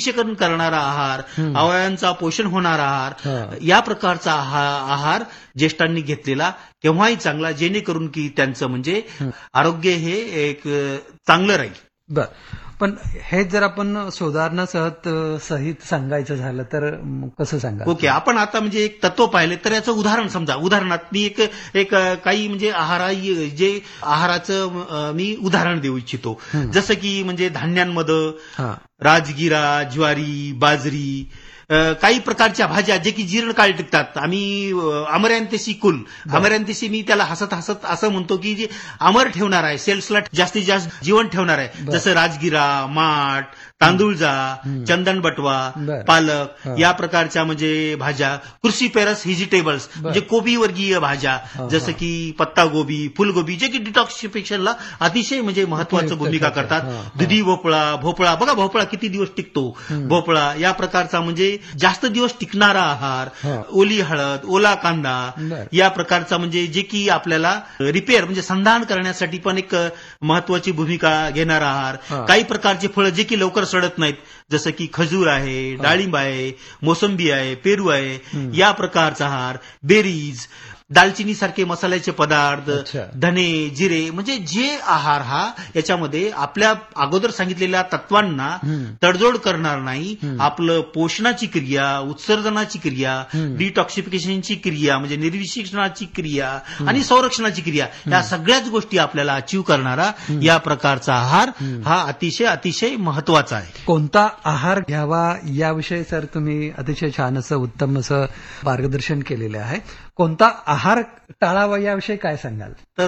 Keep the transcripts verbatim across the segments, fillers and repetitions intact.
निर्विषीकरण करणारा आहार, अवयवांचा पोषण होणारा आहार, या प्रकारचा आहार ज्येष्ठांनी घेतलेला केव्हाही चांगला, जेणेकरून की त्यांचं म्हणजे आरोग्य हे एक चांगलं राहील. बर, पण हे जर आपण सुधारणा सहत सहित सांगायचं झालं तर कसं सांगा? ओके, आपण आता म्हणजे एक तत्व पाहिले तर याचं उदाहरण समजा. उदाहरणात मी एक एक काही म्हणजे आहारा जे आहाराचं मी उदाहरण देऊ इच्छितो. जसं की म्हणजे धान्यांमध्ये राजगिरा, ज्वारी, बाजरी, काही प्रकारच्या भाज्या जे की जीर्णकाळ टिकतात. आम्ही अमरॅन्थेसी कुल, अमरॅन्थेसी मी त्याला हसत हसत असं म्हणतो की जे अमर ठेवणार आहे, सेल्सला जास्तीत जास्त जीवन ठेवणार आहे. जसं राजगिरा, माठ, तांदूळजा, चंदन बटवा, पालक या प्रकारच्या म्हणजे भाज्या. क्रुसिफेरस व्हेजिटेबल्स म्हणजे कोबी वर्गीय भाज्या, जसं की पत्ता गोबी, फुलगोबी, जे की डिटॉक्सिफिकेशनला अतिशय म्हणजे महत्वाचं भूमिका करतात. दुधी भोपळा, भोपळा बघा भोपळा किती दिवस टिकतो. भोपळा या प्रकारचा म्हणजे जास्त दिवस टिकणारा आहार. ओली हळद, ओला कांदा या प्रकारचा म्हणजे जे की आपल्याला रिपेअर म्हणजे संधान करण्यासाठी पण एक महत्वाची भूमिका घेणारा आहार. काही प्रकारचे फळं जे की लवकर सडत नाहीत, जसं की खजूर आहे, डाळिंब आहे, मोसंबी आहे, पेरू आहे, या प्रकारचा आहार. बेरीज, दालचिनी सारखे मसाल्याचे पदार्थ, धने, जिरे, म्हणजे जे आहार हा याच्यामध्ये आपल्या अगोदर सांगितलेल्या तत्वांना तडजोड करणार नाही. आपलं पोषणाची क्रिया, उत्सर्जनाची क्रिया, डिटॉक्सिफिकेशनची क्रिया म्हणजे निर्विषीकरणाची क्रिया आणि संरक्षणाची क्रिया, या सगळ्याच गोष्टी आपल्याला अचीव करणारा या प्रकारचा आहार हा अतिशय अतिशय महत्वाचा आहे. कोणता आहार घ्यावा याविषयी सर तुम्ही अतिशय छान असं उत्तम असं मार्गदर्शन केलेलं आहे. कोणता आहार टाळावा याविषयी काय सांगाल? तर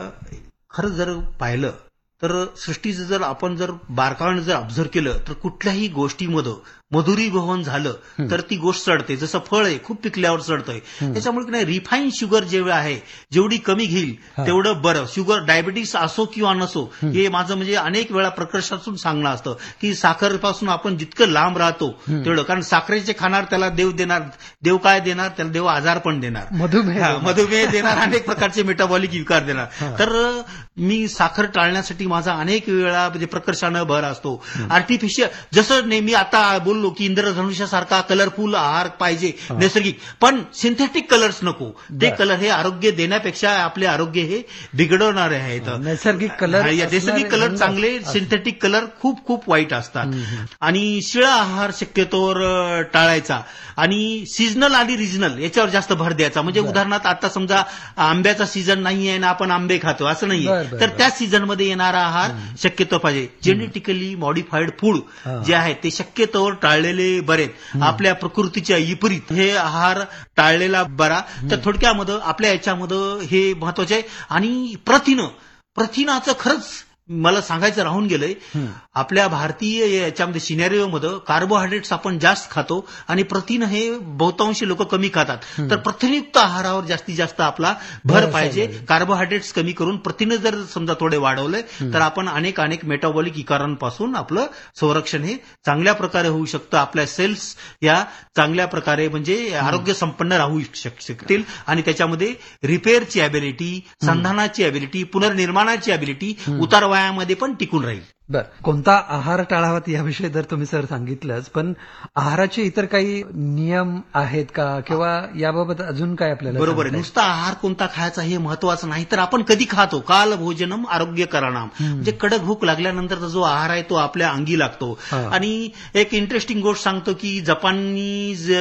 खरं जर पाहिलं तर सृष्टीचं जर आपण जर बारकाईने जर ऑब्झर्व केलं तर कुठल्याही गोष्टीमध्ये मधुरीभवन झालं तर ती गोष्ट चढते. जसं फळ आहे खूप पिकल्यावर चढतंय. त्याच्यामुळे नाही रिफाईन शुगर जेवढं आहे जेवढी कमी घेईल तेवढं बरं. शुगर डायबिटीस असो किंवा नसो, हे माझं म्हणजे अनेक वेळा प्रकर्षातून सांगणं असतं की साखरेपासून आपण जितकं लांब राहतो तेवढं, कारण साखरेचे खाणार त्याला देव देणार, देव काय देणार त्याला, देव आजार पण देणार, मधुमेह मधुमेह देणार, अनेक प्रकारचे मेटाबॉलिक विकार देणार. तर मी साखर टाळण्यासाठी माझा अनेक वेळा म्हणजे प्रकर्षानं भर असतो. आर्टिफिशियल जसं नेहमी आता बोल की इंद्रधनुष्यासारखा कलरफुल आहार पाहिजे, नैसर्गिक, पण सिंथेटिक कलर्स नको. ते कलर हे आरोग्य देण्यापेक्षा आपले आरोग्य हे बिघडवणारे आहेत. नैसर्गिक कलर नैसर्गिक कलर चांगले, सिंथेटिक कलर खूप खूप वाईट असतात. आणि शिळा आहार शक्यतोवर टाळायचा आणि सीझनल आणि रिजनल याच्यावर जास्त भर द्यायचा. म्हणजे उदाहरणार्थ आता समजा आंब्याचा सीझन नाहीये ना आपण आंबे खातो असं नाहीये, तर त्या सीझनमध्ये येणारा आहार शक्यतो पाहिजे. जेनेटिकली मॉडिफाईड फूड जे आहे ते शक्यतोवर टाळलेले बरेत. आपल्या प्रकृतीच्या विपरीत हे आहार टाळलेला बरा. तर थोडक्यामध्ये आपल्या याच्यामध्ये हे महत्वाचे आहे. आणि प्रथिनं, प्रथिनाचं खरंच मला सांगायचं राहून गेलंय. आपल्या भारतीय याच्यामध्ये सिनेरिओमध्ये कार्बोहायड्रेट्स आपण जास्त खातो आणि प्रथिन हे बहुतांशी लोक कमी खातात. तर प्रथिनयुक्त आहारावर जास्तीत जास्त आपला भर पाहिजे. कार्बोहायड्रेट्स कमी करून प्रथिन जर समजा थोडे वाढवले तर आपण अनेक अनेक मेटाबॉलिक विकारांपासून आपलं संरक्षण हे चांगल्या प्रकारे होऊ शकतं. आपल्या सेल्स या चांगल्या प्रकारे म्हणजे आरोग्य संपन्न राहू शकतील आणि त्याच्यामध्ये रिपेअरची ॲबिलिटी, संधानाची ॲबिलिटी, पुनर्निर्माणाची ॲबिलिटी उतार वयामध्ये पण टिकून राहील. बर, कोणता आहार टाळावा याविषयी जर तुम्ही सर सांगितलंच, पण आहाराचे इतर काही नियम आहेत का किंवा याबाबत अजून काय आपल्याला? बरोबर आहे. नुसता आहार कोणता खायचा हे महत्वाचं नाही, तर आपण कधी खातो. काल भोजनम आरोग्य करणाम, म्हणजे कडक भूक लागल्यानंतरचा जो आहार आहे तो आपल्या अंगी लागतो. आणि एक इंटरेस्टिंग गोष्ट सांगतो की जपानीज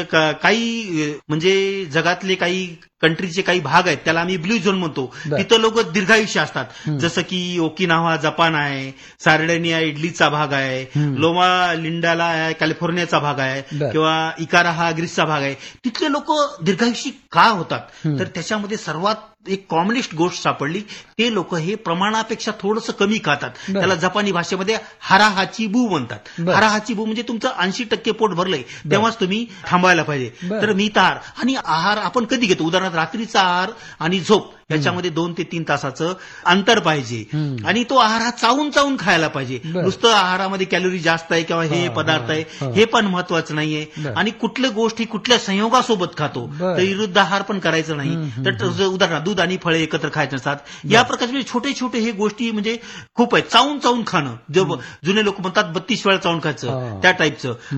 काही म्हणजे जगातले काही कंट्रीचे काही भाग आहेत त्याला आम्ही ब्ल्यू झोन म्हणतो. तिथं लोक दीर्घायुष्य असतात. जसं की ओकिनावा जपान आहे, सार्डेनिया इडलीचा भाग आहे, लोमा लिंडाला कॅलिफोर्नियाचा भाग आहे किंवा इकारा हा ग्रीसचा भाग आहे. तिथले लोक दीर्घायुषी का होतात तर त्याच्यामध्ये सर्वात एक कॉमनेस्ट गोष्ट सापडली. ते लोक हे प्रमाणापेक्षा थोडंसं कमी खातात. त्याला जपानी भाषेमध्ये हाराहाची बू म्हणतात. हाराहाची बू म्हणजे तुमचं ऐंशी टक्के पोट भरलंय तेव्हाच तुम्ही थांबायला पाहिजे. तर मिताहार आणि आहार आपण कधी घेतो, उदाहरणार्थ रात्रीचा आहार आणि झोप याच्यामध्ये दोन ते तीन तासाचं अंतर पाहिजे. आणि तो आहार हा चावून चावून खायला पाहिजे. नुसतं आहारामध्ये कॅलरी जास्त आहे किंवा हे पदार्थ आहे हे पण महत्वाचं नाहीये. आणि कुठल्या गोष्टी कुठल्या संयोगासोबत खातो तर विरुद्ध आहार पण करायचं नाही. तर उदाहरणार्थ दूध आणि फळे एकत्र खायचे नसतात. या प्रकारचे छोटे छोटे हे गोष्टी म्हणजे खूप आहेत. चावून चावून खाणं, जे जुने लोक म्हणतात बत्तीस वेळा चावून खायचं त्या टाईपचं.